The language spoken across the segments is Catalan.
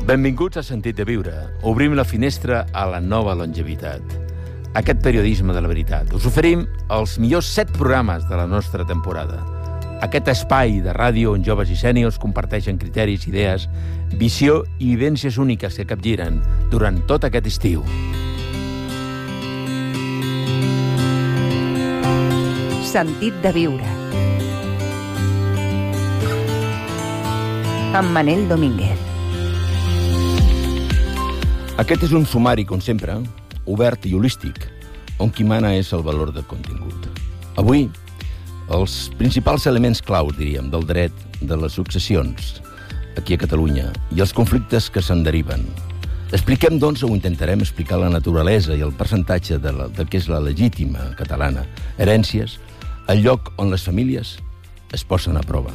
Benvinguts a Sentit de Viure. Obrim la finestra a la nova longevitat. Aquest periodisme de la veritat. Us oferim els millors 7 programes de la nostra temporada. Aquest espai de ràdio on joves i sèniors comparteixen criteris, idees, visió i vivències úniques que capgiren durant tot aquest estiu. Sentit de Viure. Amb Manel Domínguez. Aquest és un sumari, com sempre, obert i holístic, on qui mana és el valor del contingut. Avui, els principals elements claus, diríem, del dret de les successions aquí a Catalunya i els conflictes que se'n deriven. Expliquem, doncs, o intentarem explicar la naturalesa i el percentatge del que és la legítima catalana. Herències, el lloc on les famílies es posen a prova.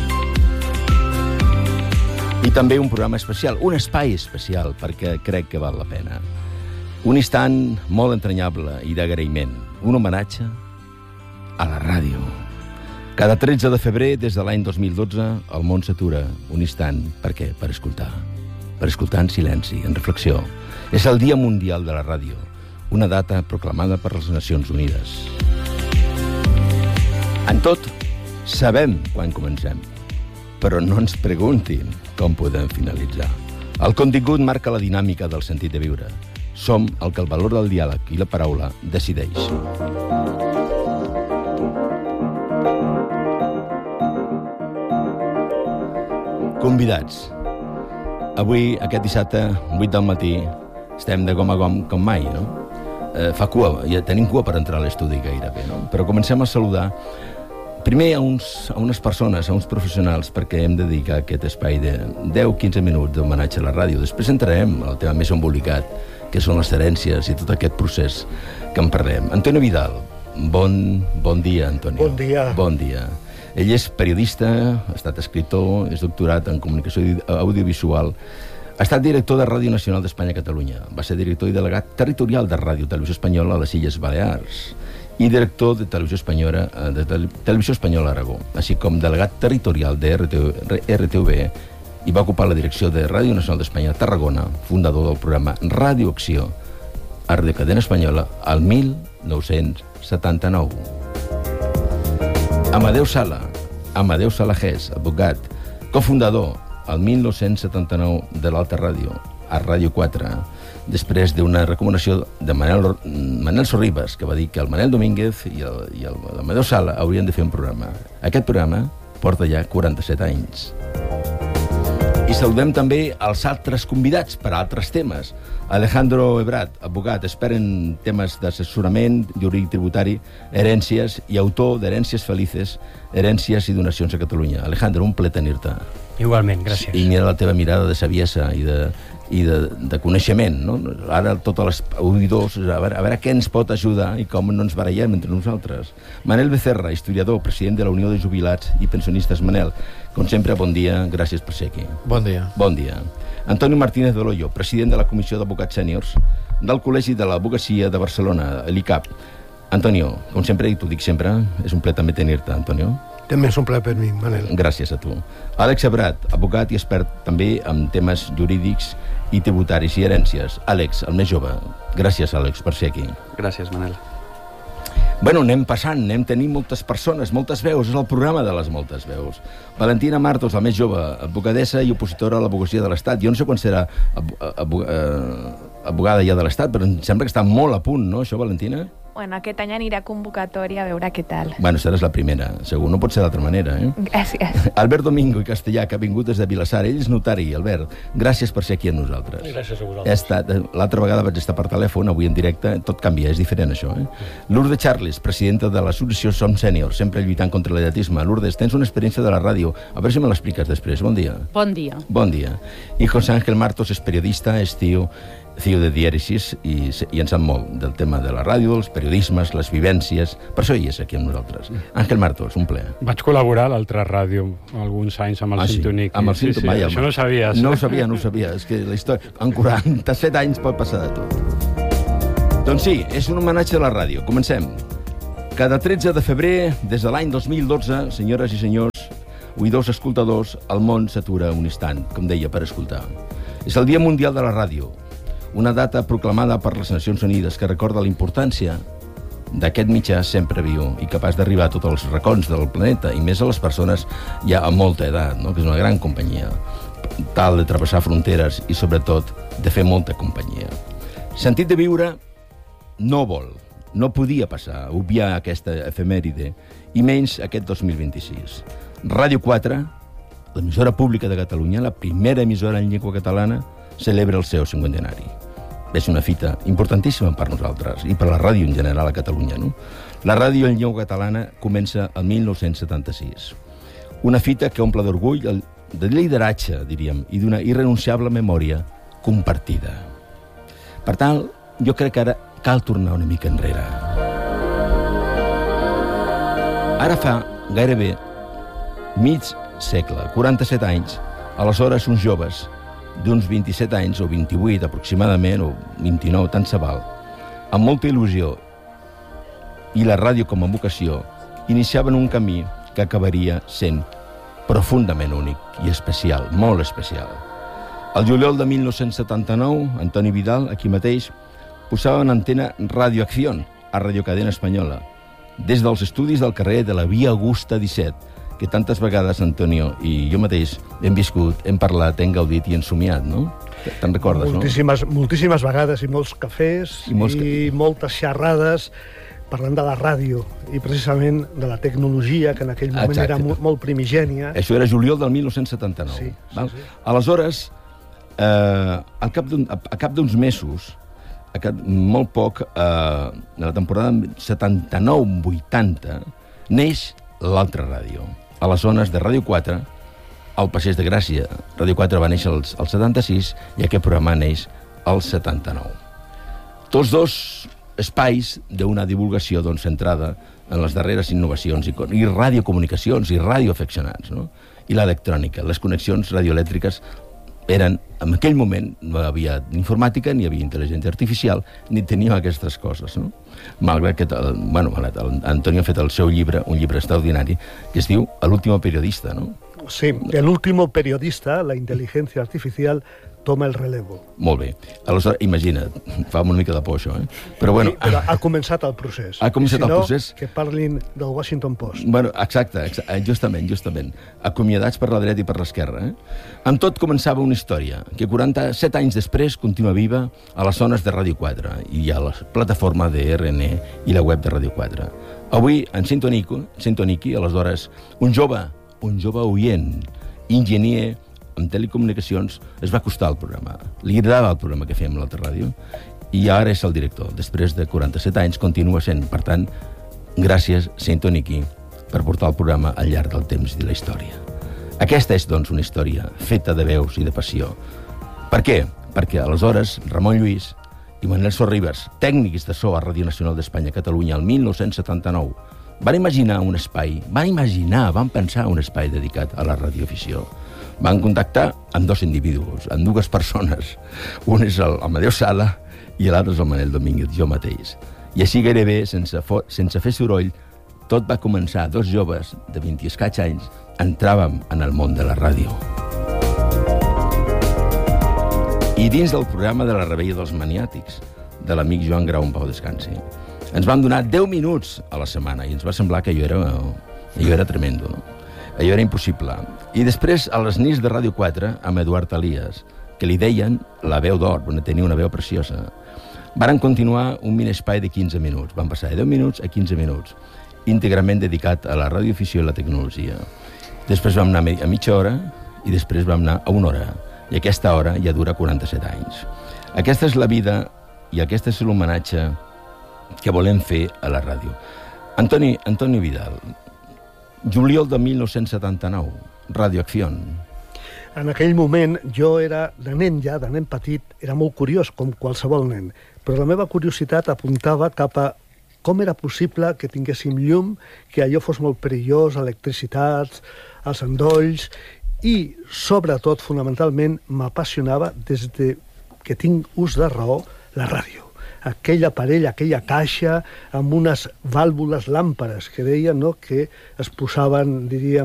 I també un programa especial, un espai especial, perquè crec que val la pena. Un instant molt entranyable i d'agraïment. Un homenatge a la ràdio. Cada 13 de febrer, des de l'any 2012, el món s'atura un instant. Per què? Per escoltar. Per escoltar en silenci, en reflexió. És el Dia Mundial de la Ràdio, una data proclamada per les Nacions Unides. En tot, sabem quan comencem, però no ens preguntin com podem finalitzar. El contingut marca la dinàmica del sentit de viure. Som el que el valor del diàleg i la paraula decideix. Convidats. Avui, aquest dissabte, 8 del matí, estem de gom a gom com mai, no? Fa cua, ja tenim cua per entrar a l'estudi gairebé, no? Però comencem a saludar primer a unes persones, a uns professionals, perquè hem de dedicar aquest espai de 10-15 minuts d'homenatge a la ràdio. Després entrarem al tema més embolicat, que són les herències i tot aquest procés que en parlem. Antonio Vidal, bon dia, Antonio. Bon dia. Bon dia. Ell és periodista, ha estat escriptor, és doctorat en comunicació audiovisual, ha estat director de Ràdio Nacional d'Espanya a Catalunya, va ser director i delegat territorial de Ràdio Televisió Espanyola a les Illes Balears i director de Televisió Espanyola a Aragó, així com delegat territorial de RTV i va ocupar la direcció de Ràdio Nacional d'Espanya a Tarragona, fundador del programa Ràdio Acció a Radio Cadena Espanyola al 1979. Amadeu Salahés, advocat, cofundador al 1979 de l'Alta Ràdio, a Ràdio 4, després d'una recomanació de Manel Sorribas, que va dir que el Manel Domínguez i el Amadeu Sala haurien de fer un programa. Aquest programa porta ja 47 anys. I saludem també els altres convidats per a altres temes. Alejandro Ebrat, advocat, expert en temes d'assessorament jurídic tributari, herències i autor d'Herències Felices, herències i donacions a Catalunya. Alejandro, un plaer tenir-te. Igualment, gràcies. I mira la teva mirada de saviesa i de coneixement, no? Ara tots els auditors, a veure què ens pot ajudar i com no ens barallem entre nosaltres. Manel Becerra, historiador, president de la Unió de Jubilats i Pensionistes. Manel, com sempre, bon dia, gràcies per ser aquí. Bon dia. Bon dia. Antonio Martínez de Loyo, president de la Comissió d'Advocats Sèniors del Col·legi de l'Advocacia de Barcelona, l'ICAP. Antonio, com sempre, i t'ho dic sempre, és un plaer també tenir-te, Antonio. També és un plaer per mi, Manel. Gràcies a tu. Àlex Ebrat, advocat i expert també en temes jurídics i tributaris i herències. Àlex, el més jove. Gràcies, Àlex, per ser aquí. Gràcies, Manel. Bueno, anem passant, anem tenint moltes persones, moltes veus, és el programa de les moltes veus. Valentina Martos, la més jove, advocadessa i opositora a l'advocacia de l'Estat. Jo no sé quan serà advogada ja de l'Estat, però em sembla que està molt a punt, no, això, Valentina? Bueno, aquest any anirà a convocatòria a veure què tal. Bueno, seràs la primera, segur. No pot ser d'altra manera, eh? Gràcies. Albert Domingo i Castellà, que ha vingut des de Vilassar. Ell és notari, Albert. Gràcies per ser aquí amb nosaltres. Gràcies a vosaltres. L'altra vegada vaig estar per telèfon, avui en directe. Tot canvia, és diferent, això, eh? Lourdes Charles, presidenta de l'associació Som Sèniors, sempre lluitant contra l'edatisme. Lourdes, tens una experiència de la ràdio. A veure si me l'expliques després. Bon dia. Bon dia. Bon dia. I José Ángel Martos és periodista, és tio de Dièresis i en sap molt del tema de la ràdio, els periodismes, les vivències. Per això hi és aquí amb nosaltres. Ángel Martos, un plaer. Vaig col·laborar a l'altra ràdio alguns anys amb el Sintonic. Amb el Sintonic. Sí, això no ho sabies. No ho sabia. És que la història... En 47 anys pot passar de tot. Doncs sí, és un homenatge a la ràdio. Comencem. Cada 13 de febrer, des de l'any 2012, senyores i senyors, Oïdors escoltadors, el món s'atura un instant, com deia, per escoltar. És el Dia Mundial de la Ràdio, una data proclamada per les Nacions Unides que recorda la importància d'aquest mitjà sempre viu i capaç d'arribar a tots els racons del planeta, i més a les persones ja a molta edat, no? Que és una gran companyia, tal de travessar fronteres i, sobretot, de fer molta companyia. Sentit de Viure no podia passar, obviar aquesta efemèride, i menys aquest 2026. Ràdio 4, l'emissora pública de Catalunya, la primera emissora en llengua catalana, celebra el seu 50enari. És una fita importantíssima per nosaltres i per la ràdio en general a Catalunya, no? La ràdio en llengua catalana comença el 1976. Una fita que omple d'orgull, de lideratge, diríem, i d'una irrenunciable memòria compartida. Per tant, jo crec que ara cal tornar una mica enrere. Ara fa gairebé mig segle, 47 anys, aleshores uns joves d'uns 27 anys, o 28 aproximadament, o 29, tant se val, amb molta il·lusió i la ràdio com a vocació, iniciaven un camí que acabaria sent profundament únic i especial, molt especial. El juliol de 1979, Antoni Vidal, aquí mateix, posava en antena Radio Acción, a Radio Cadena Espanyola, des dels estudis del carrer de la Via Augusta 17, que tantes vegades, Antonio, i jo mateix hem viscut, hem parlat, hem gaudit i hem somiat, no? Te'n recordes, no? Moltíssimes vegades, i molts cafès, i moltes xerrades, parlant de la ràdio, i precisament de la tecnologia, que en aquell moment era molt primigènia. Això era juliol del 1979. Sí. Aleshores, a cap d'uns mesos, molt poc, a la temporada 79-80, neix l'altra ràdio, a les zones de Ràdio 4, al Passeig de Gràcia. Ràdio 4 va néixer al 76 i aquest programa neix al 79. Tots dos espais d'una divulgació centrada en les darreres innovacions i radiocomunicacions i radioafeccionats, no? I l'electrònica. Les connexions radioelèctriques eren, en aquell moment, no hi havia informàtica, ni hi havia intel·ligència artificial, ni teníem aquestes coses, no? Malgrat que, Antonio ha fet el seu llibre, un llibre extraordinari, que es diu El último periodista, no? Sí, el último periodista, la inteligencia artificial, toma el relevo. Molt bé. Aleshores, imagina't, fa una mica de por això, Però bueno... Sí, però ha començat el procés. Ha començat el procés. Que parlin del Washington Post. Bueno, exacte, justament. Acomiadats per la dreta i per l'esquerra, Amb tot començava una història que 47 anys després continua viva a les zones de Ràdio 4 i a la plataforma de RN i la web de Ràdio 4. Avui, en Sintoniqui, aleshores, un jove oient, enginyer, amb telecomunicacions, es va acostar al programa. Li agradava el programa que fèiem a l'altra ràdio i ara és el director. Després de 47 anys continua sent. Per tant, gràcies, Sintoniqui, per portar el programa al llarg del temps i de la història. Aquesta és, doncs, una història feta de veus i de passió. Per què? Perquè aleshores Ramon Lluís i Manel Sorribas, tècnics de so a Ràdio Nacional d'Espanya a Catalunya el 1979, van pensar un espai dedicat a la radioafició. Van contactar amb dos individus, amb dues persones. Un és el Amadeu Sala i l'altre és el Manel Domínguez, jo mateix. I així gairebé, sense fer soroll, tot va començar. Dos joves de 20 i escaig anys entràvem en el món de la ràdio. I dins del programa de la Rebella dels Maniàtics, de l'amic Joan Grau, en pau descansi, ens van donar 10 minuts a la setmana i ens va semblar que allò era tremendo, no? Allò era impossible. I després, a les nits de Ràdio 4, amb Eduard Elias, que li deien la veu d'or, tenia una veu preciosa, varen continuar un mini espai de 15 minuts. Van passar de 10 minuts a 15 minuts, íntegrament dedicat a la radioafició i la tecnologia. Després vam anar a mitja hora i després vam anar a una hora. I aquesta hora ja dura 47 anys. Aquesta és la vida i aquest és l'homenatge que volem fer a la ràdio. Antoni Vidal, juliol de 1979, Ràdio Acción. En aquell moment, jo era de nen petit, era molt curiós, com qualsevol nen, però la meva curiositat apuntava cap a com era possible que tinguéssim llum, que allò fos molt perillós, electricitats, els endolls, i, sobretot, fonamentalment, m'apassionava, des que tinc ús de raó, la ràdio. Aquell aparell, aquella caixa, amb unes vàlvules làmperes que deien, no?, que es posaven, diríem,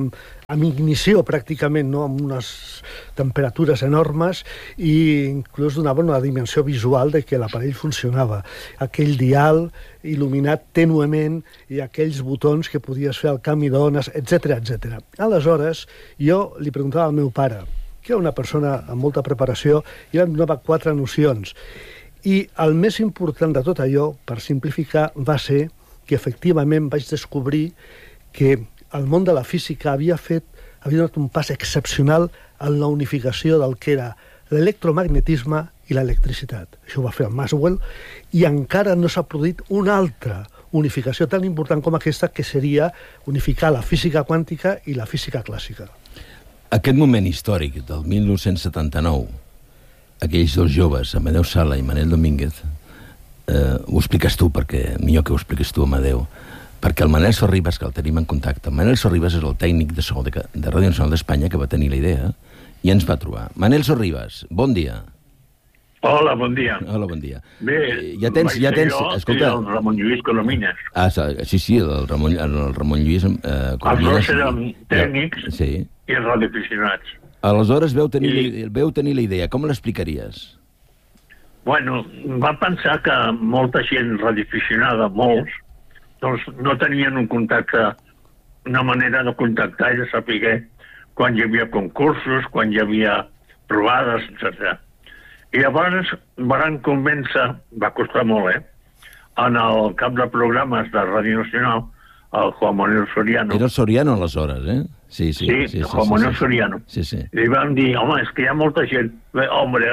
amb ignició pràcticament, no? Amb unes temperatures enormes i inclús donava una dimensió visual de que l'aparell funcionava. Aquell dial il·luminat tènuement i aquells botons que podies fer al canvi d'ones, etc etc. Aleshores, jo li preguntava al meu pare, que era una persona amb molta preparació, i em donava 4 nocions. I el més important de tot allò, per simplificar, va ser que efectivament vaig descobrir que el món de la física havia donat un pas excepcional en la unificació del que era l'electromagnetisme i l'electricitat. Això ho va fer el Maxwell, i encara no s'ha produït una altra unificació tan important com aquesta, que seria unificar la física quàntica i la física clàssica. Aquest moment històric del 1979, aquells dos joves, Amadeu Sala i Manel Domínguez, ho expliques tu, perquè millor que ho expliques tu, Amadeu, perquè el Manel Sorribas, que el tenim en contacte, Manel Sorribas és el tècnic de so de Ràdio Nacional d'Espanya que va tenir la idea i ens va trobar. Manel Sorribas, bon dia. Hola, bon dia. Hola, bon dia. Bé, ja tens, escolta... el Ramon Lluís Colomines. Sí, el Ramon Lluís Colomines. Els dos érem tècnics i radioaficionats. Aleshores veu tenir la idea. Com l'explicaries? Bueno, va pensar que molta gent radioaficionada, molts, doncs no tenien un contacte, una manera de contactar i de saber quan hi havia concursos, quan hi havia provades, etc. I llavors van convèncer, va costar molt, en el cap de programes de Ràdio Nacional, el Juan Manuel Soriano. Era el Soriano aleshores, eh? Sí, Juan Manuel Soriano. Sí. I van dir, home, és que hi ha molta gent. Hombre,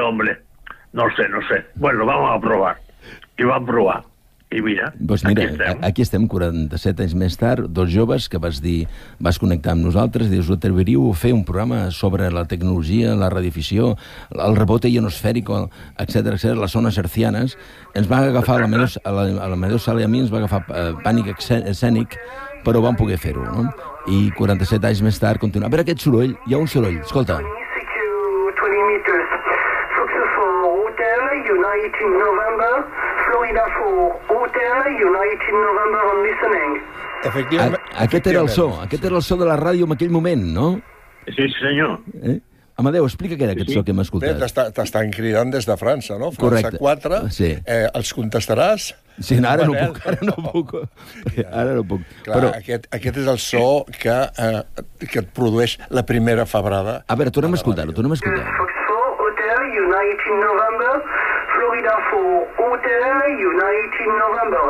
no sé. Bueno, vamos a provar. I van provar. I mira, aquí estem 47 anys més tard, dos joves que vas connectar amb nosaltres, dius, atreviríeu a fer un programa sobre la tecnologia, la radioafició, el rebote ionosfèric, etc, les zones hertzianes. Ens va agafar, a l'Amadeu Sala i a mi ens va agafar pànic escènic, però vam poder fer-ho, no? I 47 anys més tard continuar. A veure aquest soroll, hi ha un soroll, escolta. United November, Florida for Hotel, United November on listening. Efectivament. Aquest era el so de la ràdio en aquell moment, no? Sí, senyor. Amadeu, explica què era aquest so que hem escoltat. Bé, t'estan cridant des de França, no? França 4. Sí. Els contestaràs? Sí, ara no puc. Clar, però... aquest és el so que et produeix la primera febrada. A veure, tornem a escoltar-ho. United November, Florida for Hotel, United November,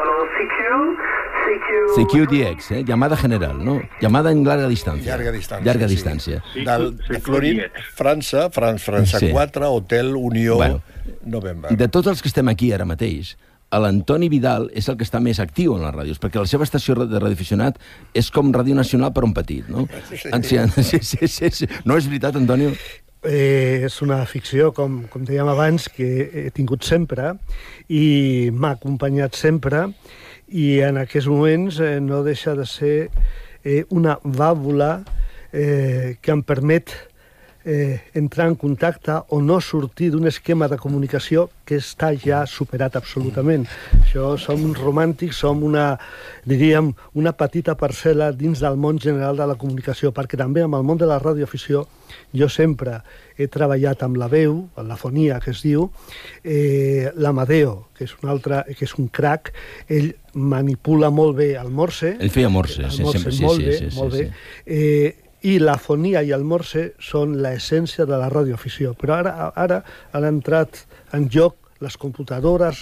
CQDX, llamada general, ¿no? Llamada en larga distancia. Llarga distància. De Florida, França 4, Hotel Unió, November. I de tots els que estem aquí ara mateix, l'Antoni Vidal és el que està més actiu en les ràdios, perquè la seva estació de radioaficionat és com Ràdio Nacional per un petit, no? Sí. No és veritat, Antonio? És una ficció, com dèiem abans, que he tingut sempre i m'ha acompanyat sempre, i en aquests moments no deixa de ser una vàlvula que em permet entrar en contacte o no sortir d'un esquema de comunicació que està ja superat absolutament. Això som uns romàntics, som una petita parcel·la dins del món general de la comunicació, perquè també amb el món de la radioafició jo sempre he treballat amb la veu, amb la fonia que es diu, l'Amadeo, que és un crac, ell manipula molt bé el morse. Ell feia morse, molt bé. I la fonia i el morse són l'essència de la radioafició. Però ara han entrat en joc les computadores,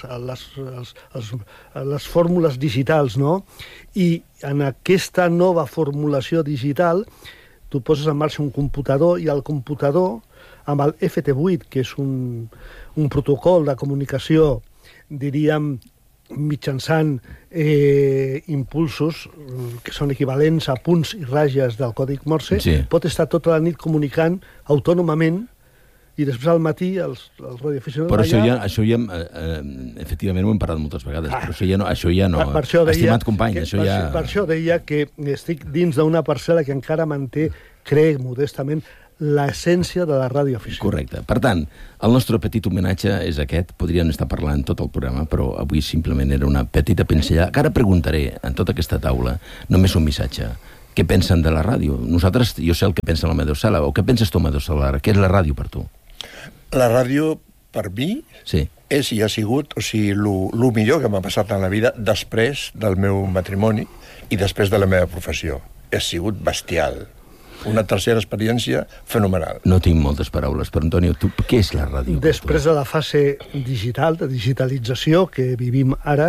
les fórmules digitals, no? I en aquesta nova formulació digital tu poses en marxa un computador, i el computador, amb el FT8, que és un protocol de comunicació, diríem, mitjançant impulsos que són equivalents a punts i ratlles del còdic Morse, pot estar tota la nit comunicant autònomament, i després al matí els radioaficionats... Però això ja efectivament ho hem parlat moltes vegades, però això ja no, estimat company, això ja... Per això deia que estic dins d'una parcel·la que encara manté, crec modestament, l'essència de la radioafició. Correcte. Per tant, el nostre petit homenatge és aquest. Podríem estar parlant tot el programa, però avui simplement era una petita pinzellada, que ara preguntaré en tota aquesta taula només un missatge. què pensen de la ràdio. Nosaltres, jo sé el que pensa l'Amadeu Sala, o què penses tu, Amadeu Sala? Què és la ràdio per tu? La ràdio, per mi, és i ha sigut, el millor que m'ha passat en la vida després del meu matrimoni i després de la meva professió. Ha sigut bestial. Una tercera experiència fenomenal. No tinc moltes paraules, però Antonio, tu, què és la ràdio? Després de la fase digital, de digitalització que vivim ara,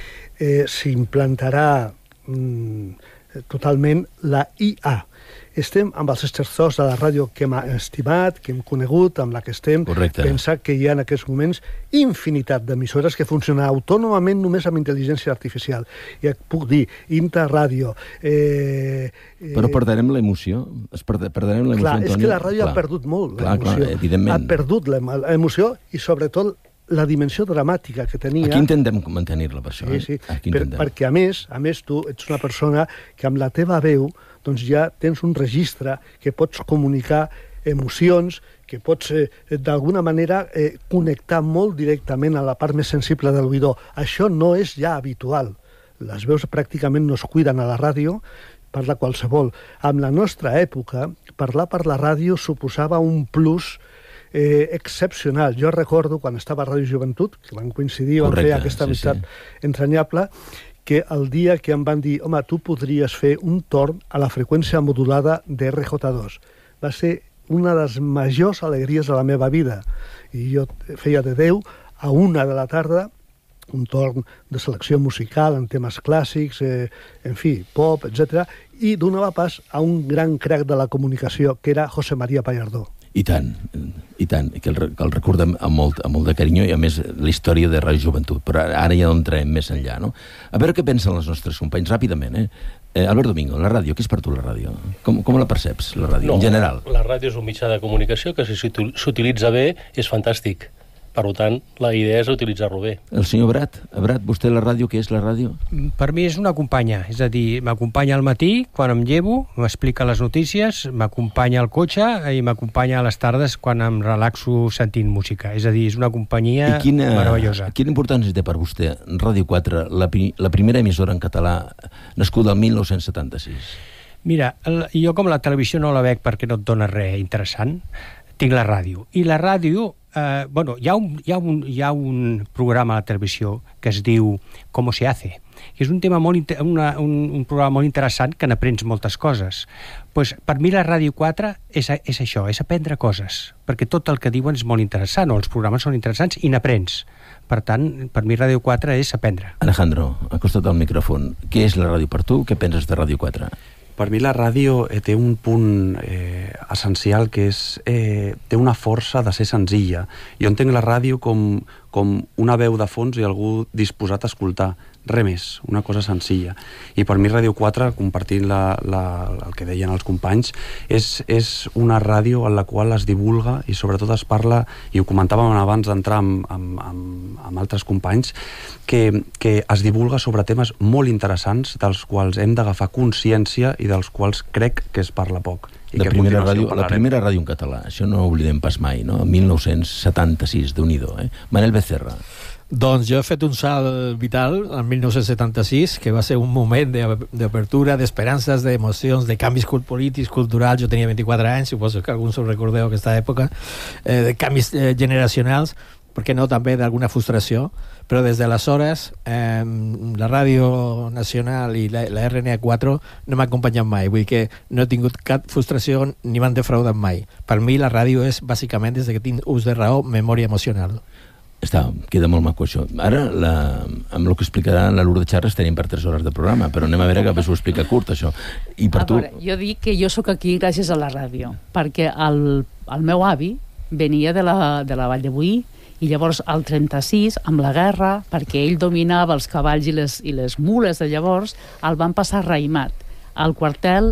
s'implantarà totalment la IA. Estem amb els estertors de la ràdio que hem estimat, que hem conegut, amb la que estem. Correcte. Pensar que hi ha en aquests moments infinitat d'emissores que funcionen autònomament només amb intel·ligència artificial. I et puc dir, Interràdio... Però perdrem l'emoció? Perdrem l'emoció, clar, Antonio? És que la ràdio ha perdut molt l'emoció. Clar, evidentment. Ha perdut l'emoció i, sobretot, la dimensió dramàtica que tenia... Aquí intentem mantenir-la, per això. Sí. Perquè, a més, tu ets una persona que amb la teva veu doncs ja tens un registre que pots comunicar emocions, que pots, d'alguna manera, connectar molt directament a la part més sensible de l'oïdor. Això no és ja habitual. Les veus pràcticament no es cuiden a la ràdio, parla qualsevol. En la nostra època, parlar per la ràdio suposava un plus excepcional. Jo recordo, quan estava a Ràdio Joventut, que van coincidir, van fer aquesta amistat entranyable, que el dia que em van dir, home, tu podries fer un torn a la freqüència modulada de RJ2. Va ser una de les majors alegries de la meva vida. I jo feia de 10 a 1 de la tarda un torn de selecció musical en temes clàssics, en fi, pop, etc. I donava pas a un gran crac de la comunicació, que era José María Pallardó. I tant, que el recordem amb molt de carinyo i, a més, la història de Ràdio Joventut. Però ara ja no entrem més enllà, no? A veure què pensen els nostres companys, ràpidament, Albert Domingo, la ràdio, què és per tu la ràdio? Com la perceps, la ràdio, en general? La ràdio és un mitjà de comunicació que, si s'utilitza bé, és fantàstic. Per tant, la idea és utilitzar-lo bé. El senyor Brat, vostè la ràdio, què és la ràdio? Per mi és una companya, és a dir, m'acompanya al matí, quan em llevo, m'explica les notícies, m'acompanya al cotxe i m'acompanya a les tardes quan em relaxo sentint música. És a dir, és una companyia meravellosa. Quina importància té per vostè Ràdio 4, la primera emissora en català, nascuda el 1976? Mira, jo com la televisió no la veig perquè no et dona res interessant, tinc la ràdio. I la ràdio... hi ha un programa a la televisió que es diu «Cómo se hace», que és un tema un programa molt interessant que n'aprens moltes coses. Pues, per mi la Ràdio 4 és això, és aprendre coses, perquè tot el que diuen és molt interessant, o els programes són interessants i n'aprens. Per tant, per mi Ràdio 4 és aprendre. Alejandro, acosta't al micròfon. Què és la ràdio per tu? Què penses de Ràdio 4? Per mi la ràdio té un punt essencial que té una força de ser senzilla. Jo entenc la ràdio com una veu de fons i algú disposat a escoltar. Res més, una cosa senzilla. I per mi Ràdio 4, compartint el que deien els companys, és una ràdio en la qual es divulga i sobretot es parla, i ho comentàvem abans d'entrar amb altres companys, que es divulga sobre temes molt interessants dels quals hem d'agafar consciència i dels quals crec que es parla poc. La primera ràdio en català, això no ho oblidem pas mai, no? 1976, Déu-n'hi-do, Manel Becerra. Doncs jo he fet un salt vital en 1976, que va ser un moment d'apertura, d'esperances, d'emocions, de canvis polítics, culturals. Jo tenia 24 anys, suposo que alguns us recordeu aquesta època, de canvis generacionals, per què no també d'alguna frustració, però des d'aleshores la Ràdio Nacional i la RNA4 no m'ha acompanyat mai, vull dir que no he tingut cap frustració ni m'han defraudat mai. Per mi la ràdio és bàsicament, des que tinc ús de raó, memòria emocional. Queda molt maco això. Ara, amb el que explicarà la Lourdes Charras, tenim per 3 hores de programa, però anem a veure que s'ho explica curt, això. I per tu... Jo dic que jo sóc aquí gràcies a la ràdio, perquè el meu avi venia de la Vall de Boí, i llavors al 36, amb la guerra, perquè ell dominava els cavalls i les mules de llavors, el van passar raïmat al quartel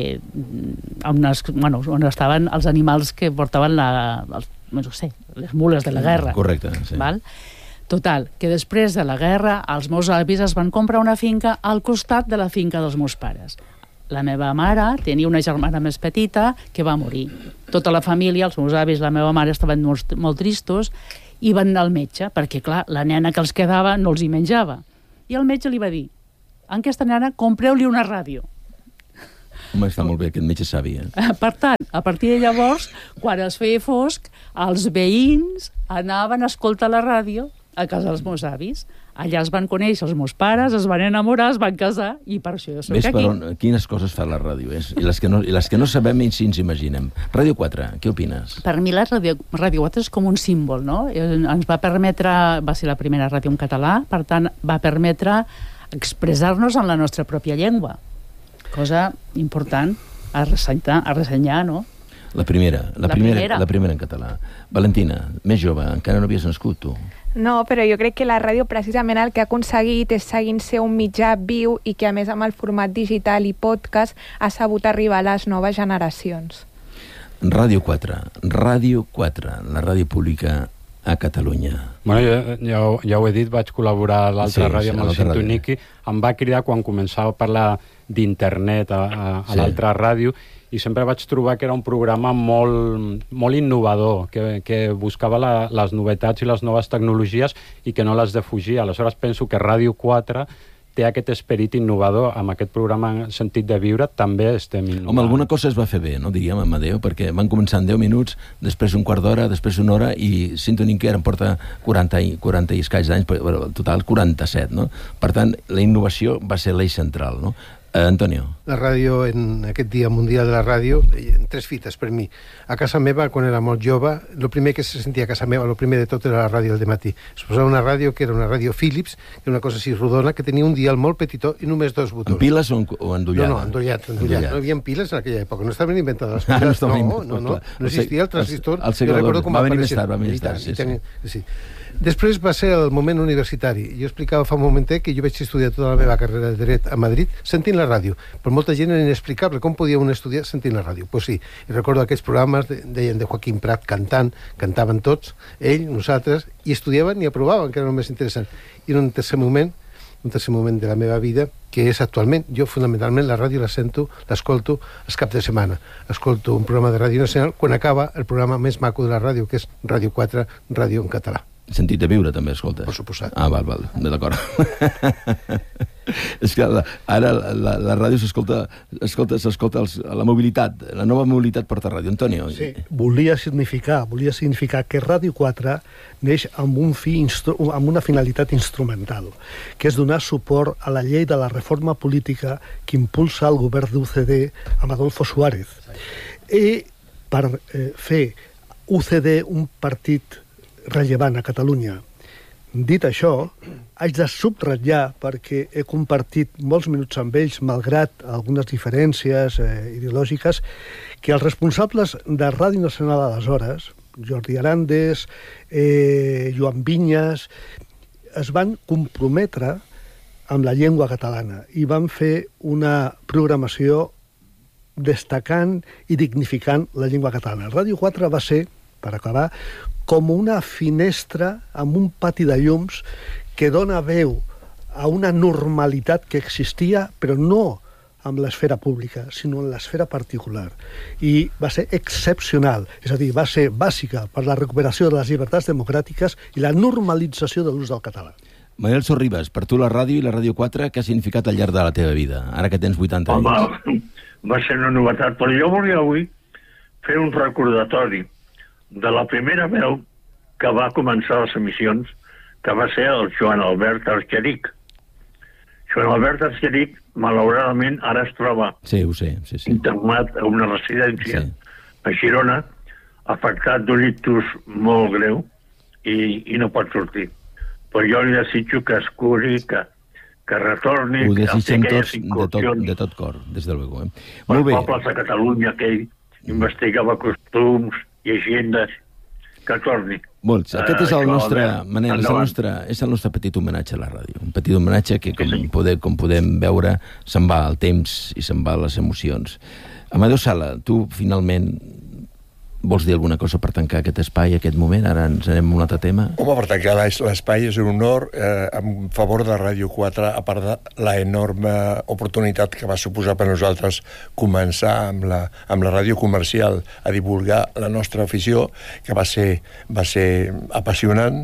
on estaven els animals que portaven les mules de la guerra. Correcte, sí. Val? Total, que després de la guerra els meus avis es van comprar una finca al costat de la finca dels meus pares. La meva mare tenia una germana més petita que va morir. Tota la família, els meus avis, la meva mare, estaven molt tristos i van anar al metge, perquè, clar, la nena que els quedava no els hi menjava. I el metge li va dir: a aquesta nena compreu-li una ràdio. Home, està molt bé, aquest metge savi, Per tant, a partir de llavors, quan es feia fosc, els veïns anaven a escoltar la ràdio a casa dels meus avis. Allà es van conèixer els meus pares, es van enamorar, es van casar, i per això jo soc aquí. Ves per quines coses fa la ràdio, I les que no sabem i si ens imaginem. Ràdio 4, què opines? Per mi la Ràdio 4 és com un símbol, no? Ens va permetre, va ser la primera ràdio en català, per tant, va permetre expressar-nos en la nostra pròpia llengua. Cosa important a ressenyar, no? La primera en català. Valentina, més jove, encara no havies nascut, tu. No, però jo crec que la ràdio precisament el que ha aconseguit és seguint ser un mitjà viu i que a més amb el format digital i podcast ha sabut arribar a les noves generacions. Ràdio 4, la ràdio pública a Catalunya. Bueno, ja ho he dit, vaig col·laborar a l'altra ràdio amb el Sintoniqui. Em va cridar quan començava a parlar d'internet a l'altra ràdio, i sempre vaig trobar que era un programa molt innovador, que buscava les novetats i les noves tecnologies i que no les defugia. Aleshores penso que Ràdio 4 té aquest esperit innovador. Amb aquest programa Sentit de Viure també estem innovant. Home, alguna cosa es va fer bé, no, diríem, Amadeu, perquè van començar en 10 minuts, després un quart d'hora, després una hora, i Sintoniqui em porta 40 i escaig d'anys, però en total 47, no? Per tant, la innovació va ser l'eix central, no? Antonio. La ràdio, en aquest Dia Mundial de la Ràdio, en 3 fites per mi. A casa meva, quan era molt jove, el primer que se sentia a casa meva, el primer de tot era la ràdio al dematí. Es posava una ràdio que era una ràdio Philips, que era una cosa així rodona, que tenia un dial molt petitó i només 2 botons. En piles o endollada? No, endollat. No hi havia piles en aquella època, no estaven inventades les piles. No existia el transistor. Jo recordo com va venir més tard, sí. Després va ser el moment universitari. Jo explicava fa un momentet que jo vaig estudiar tota la meva carrera de dret a Madrid sentint la ràdio. Per molta gent era inexplicable com podia un estudiar sentint la ràdio. Pues sí, i recordo aquests programes, deien de Joaquim Prat cantaven tots, ell, nosaltres, i estudiaven i aprovaven, que era el més interessant. I en un tercer moment de la meva vida, que és actualment, jo fonamentalment la ràdio la sento, l'escolto els caps de setmana. Escolto un programa de Ràdio Nacional quan acaba el programa més maco de la ràdio, que és Ràdio 4, ràdio en català. Sentit de Viure també escoltes? Per suposat. Val, d'acord. És que ara la ràdio s'escolta a la mobilitat, la nova mobilitat porta ràdio. Antonio. Sí, volia significar que Ràdio 4 neix amb una finalitat instrumental, que és donar suport a la llei de la reforma política que impulsa el govern d'UCD amb Adolfo Suárez. I per fer UCD un partit rellevant a Catalunya. Dit això, haig de subratllar, perquè he compartit molts minuts amb ells, malgrat algunes diferències ideològiques, que els responsables de Ràdio Nacional aleshores, Jordi Arandes, Joan Vinyes, es van comprometre amb la llengua catalana i van fer una programació destacant i dignificant la llengua catalana. Ràdio 4 va ser, per acabar, com una finestra amb un pati de llums que dona veu a una normalitat que existia, però no amb l'esfera pública, sinó en l'esfera particular. I va ser excepcional, és a dir, va ser bàsica per la recuperació de les llibertats democràtiques i la normalització de l'ús del català. Manel Sorribas, per tu la ràdio i la Ràdio 4, què ha significat al llarg de la teva vida, ara que tens 80 anys? Home, va ser una novetat, però jo volia avui fer un recordatori de la primera veu que va començar les emissions, que va ser el Joan Albert Argeric. Joan Albert Argeric, malauradament, ara es troba internat a una residència a Girona, afectat d'un ictus molt greu i no pot sortir. Però jo li desitjo que es curi, que retorni, ho desitgem tots de tot cor, des de luego. Els pobles de Catalunya, que ell investigava costums, llegendes, que torni. Molts. Aquest és el nostre, Manel, és el nostre petit homenatge a la ràdio. Un petit homenatge que, com podem veure, se'n va el temps i se'n va les emocions. Amadeu Sala, tu finalment vols dir alguna cosa per tancar aquest espai, aquest moment? Ara ens anem a un altre tema. Home, per tancar l'espai és un honor en favor de Ràdio 4, a part de l'enorme oportunitat que va suposar per nosaltres començar amb la ràdio comercial a divulgar la nostra afició, que va ser apassionant.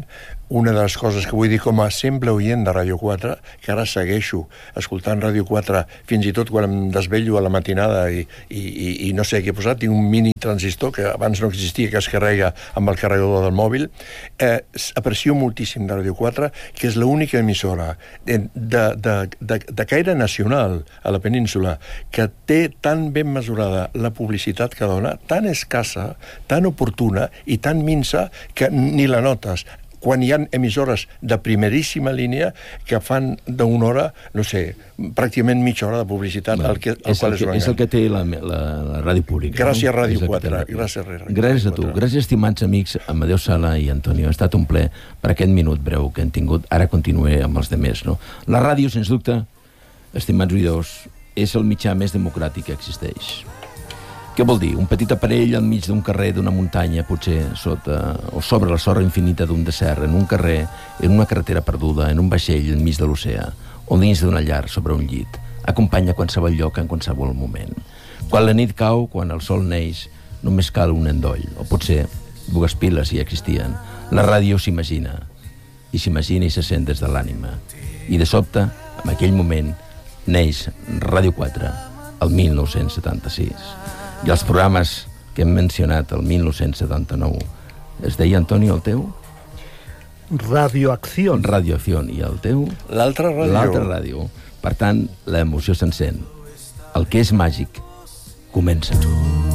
una de les coses que vull dir com a simple oient de Ràdio 4, que ara segueixo escoltant Ràdio 4 fins i tot quan em desvello a la matinada i no sé què he posat, tinc un mini transistor que abans no existia, que es carrega amb el carregador del mòbil. Aprecio moltíssim de Ràdio 4, que és l'única emissora de caire nacional a la península que té tan ben mesurada la publicitat que dona, tan escassa, tan oportuna i tan minsa que ni la notes. Quan hi ha emissores de primeríssima línia que fan d'una hora, no sé, pràcticament mitja hora de publicitat, és el que té la ràdio pública. Gràcies, Ràdio 4. Gràcies a tu. Gràcies, estimats amics Amadeu Sala i Antonio. Ha estat un ple per aquest minut breu que hem tingut. Ara continuem amb els demés, no? La ràdio, sens dubte, estimats oïdors, és el mitjà més democràtic que existeix. Què vol dir? Un petit aparell enmig d'un carrer, d'una muntanya, potser sota o sobre la sorra infinita d'un desert, en un carrer, en una carretera perduda, en un vaixell enmig de l'oceà, o dins d'una llar sobre un llit. Acompanya qualsevol lloc en qualsevol moment. Quan la nit cau, quan el sol neix, només cal un endoll, o potser dues piles si existien. La ràdio s'imagina, i se sent des de l'ànima. I de sobte, en aquell moment, neix Ràdio 4, el 1976. I els programes que hem mencionat el 1979, es deia, Antonio, el teu? Radioacción. Radioacción. I el teu? L'altra ràdio. L'altra ràdio. Per tant, l'emoció s'encén. El que és màgic comença.